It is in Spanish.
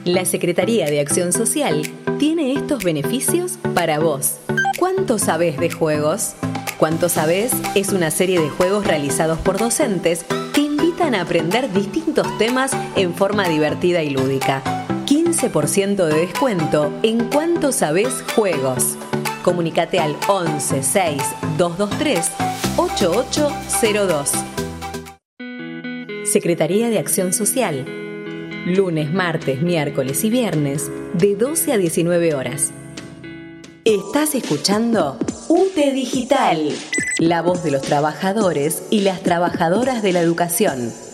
La Secretaría de Acción Social tiene estos beneficios para vos. ¿Cuánto sabés de juegos? ¿Cuánto sabés? Es una serie de juegos realizados por docentes que invitan a aprender distintos temas en forma divertida y lúdica. 15% de descuento en Cuánto Sabés Juegos. Comunicate al 11 6 223 8802. Secretaría de Acción Social. Lunes, martes, miércoles y viernes de 12 a 19 horas. Estás escuchando UTE Digital, la voz de los trabajadores y las trabajadoras de la educación.